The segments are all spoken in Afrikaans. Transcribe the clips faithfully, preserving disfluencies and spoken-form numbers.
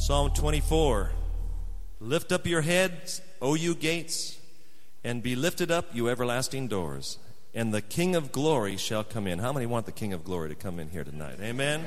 Psalm twenty-four. Lift up your heads, O you gates, and be lifted up, you everlasting doors, and the King of glory shall come in. How many want the King of glory to come in here tonight? Amen?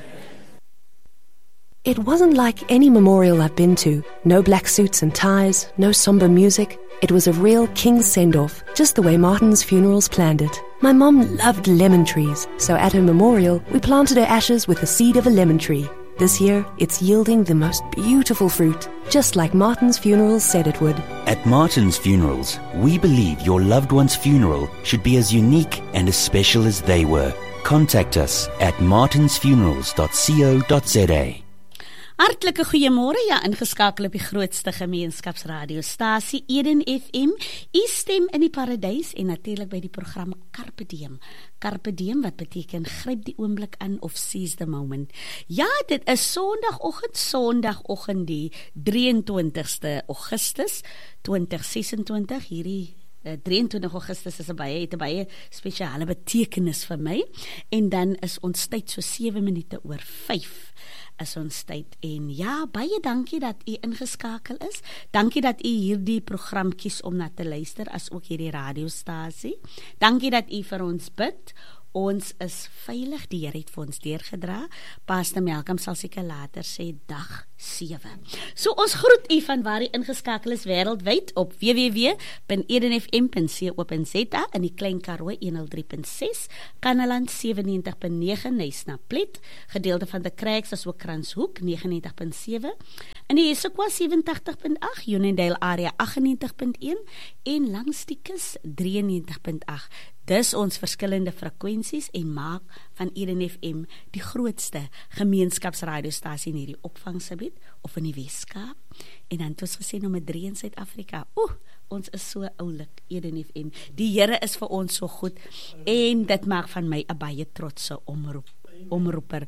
It wasn't like any memorial I've been to. No black suits and ties, no somber music. It was a real king's send-off, just the way Martin's Funerals planned it. My mom loved lemon trees, so at her memorial, we planted her ashes with the seed of a lemon tree. This year, it's yielding the most beautiful fruit, just like Martin's Funerals said it would. At Martin's Funerals, we believe your loved one's funeral should be as unique and as special as they were. Contact us at martins funerals dot co dot za. Hartlike goeiemôre, ja, ingeskakel op die grootste gemeenskapsradiostasie Eden F M, u stem in die paradys en natuurlik by die program Carpe Diem. Carpe Diem wat beteken gryp die oomblik aan of seize the moment. Ja, dit is Sondagoggend, Sondagoggend die drieëntwintigste Augustus tweeduisend ses-en-twintig, hierdie Uh, drieëntwintig Augustus is 'n baie, het 'n baie spesiale betekenis vir my, en dan is ons tyd so sewe minute oor vyf is ons tyd, en ja, baie dankie dat u ingeskakel is, dankie dat u hierdie program kies om na te luister, as ook hierdie radiostasie, dankie dat u vir ons bid. Ons is veilig, die Here het vir ons deurgedra. Pastor Malcolm sal seker later sê dag sewe. So ons groet u van waar u ingeskakel is wêreldwyd op w w w punt eden f m punt co punt za in die Klein Karoo honderd drie punt ses, Kannaland sewennegentig punt nege, Nysna-Plet, gedeelte van de Kruiks as ook Kranshoek negenennegentig punt sewe, in die Essequa sewentig punt agt, Unondale area agtennegentig punt een en langs die kus drieënnegentig punt agt. Dis ons verskillende frekwensies en maak van Eden F M die grootste gemeenskapsradiostasie in hierdie opvanggebied of in die Weskaap. En dan het ons gesê nommer drie in Suid-Afrika. Oeh, ons is so oulik, Eden F M. Die Here is vir ons so goed en dit maak van my 'n baie trotse omroep, omroeper.